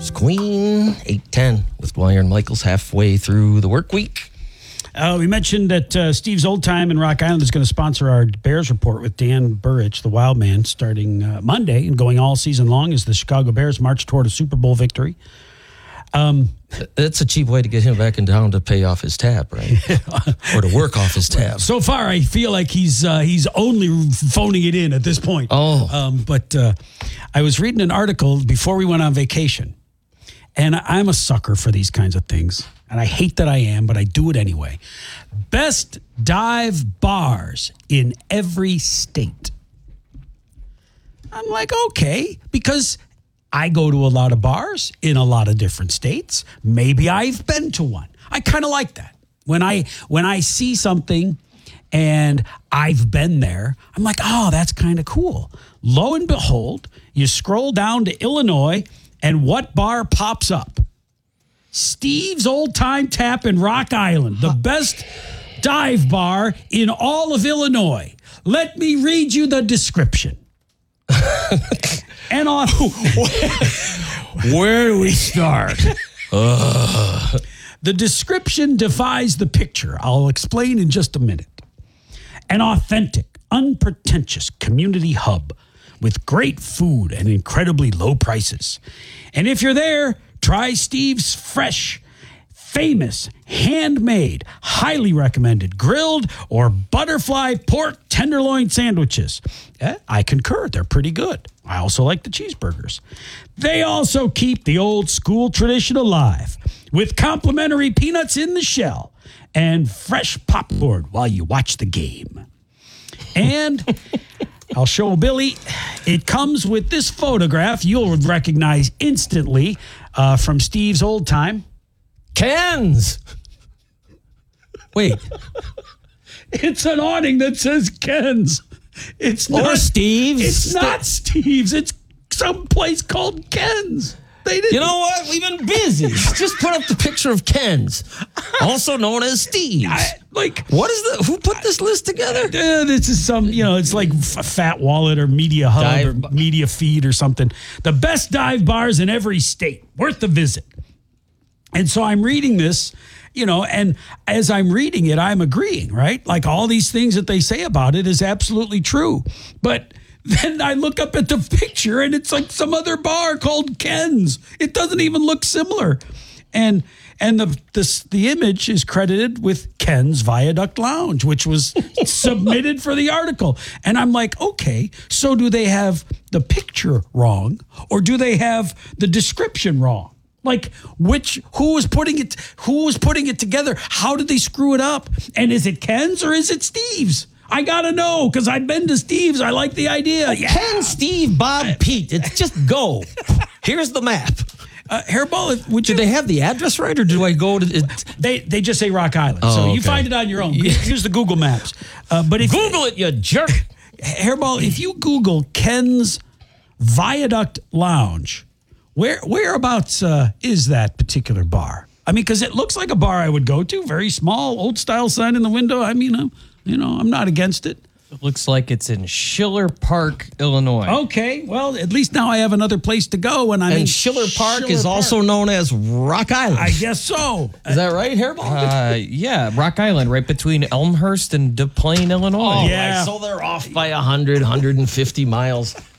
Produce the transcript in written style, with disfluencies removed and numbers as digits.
It's Queen 810 with Dwyer and Michaels halfway through the work week. We mentioned that Steve's Old Time in Rock Island is going to sponsor our Bears report with Dan Burrich, the Wild Man, starting Monday and going all season long as the Chicago Bears march toward a Super Bowl victory. That's a cheap way to get him back in town to pay off his tab, right? Or to work off his tab. So far, I feel like he's only phoning it in at this point. But I was reading an article before we went on vacation, and I'm a sucker for these kinds of things. And I hate that I am, but I do it anyway. Best dive bars in every state. I'm like, okay, because I go to a lot of bars in a lot of different states. Maybe I've been to one. I kind of like that. When I see something and I've been there, I'm like, oh, that's kind of cool. Lo and behold, you scroll down to Illinois, and what bar pops up? Steve's Old Time Tap in Rock Island, the best dive bar in all of Illinois. Let me read you the description. And on where do we start? The description defies the picture. I'll explain in just a minute. An authentic, unpretentious community hub with great food and incredibly low prices. And if you're there, try Steve's fresh, famous, handmade, highly recommended grilled or butterfly pork tenderloin sandwiches. I concur. They're pretty good. I also like the cheeseburgers. They also keep the old school tradition alive with complimentary peanuts in the shell and fresh popcorn while you watch the game. And I'll show Billy. It comes with this photograph you'll recognize instantly from Steve's Old Time. Ken's. Wait. It's an awning that says Ken's. It's not or Steve's. It's not Steve's. It's some place called Ken's. They didn't. You know what? We've been busy. Just put up the picture of Ken's, also known as Steve's. What is who put this list together? This is some, it's like Fat Wallet or Media Hub or Media Feed or something. The best dive bars in every state. Worth the visit. And so I'm reading this, and as I'm reading it, I'm agreeing, right? Like all these things that they say about it is absolutely true. But then I look up at the picture and it's like some other bar called Ken's. It doesn't even look similar. And the image is credited with Ken's Viaduct Lounge, which was submitted for the article. And I'm like, okay, so do they have the picture wrong or do they have the description wrong? Like who was putting it together? How did they screw it up? And is it Ken's or is it Steve's? I gotta know because I've been to Steve's. I like the idea. Yeah. Ken, Steve, Bob, Pete. It's just go. Here's the map. Hairball, do they have the address right, or do I go to? They just say Rock Island, so you find it on your own. Use the Google Maps. But if Google it, you jerk. Hairball, if you Google Ken's Viaduct Lounge, whereabouts is that particular bar? I mean, because it looks like a bar I would go to. Very small, old style sign in the window. I mean, I'm not against it. It looks like it's in Schiller Park, Illinois. Okay, well, at least now I have another place to go. And Schiller Park is also known as Rock Island. I guess so. Is that right, Hairball? Yeah, Rock Island, right between Elmhurst and Des Plaines, Illinois. Oh, yeah. Right. So they're off by 100, 150 miles.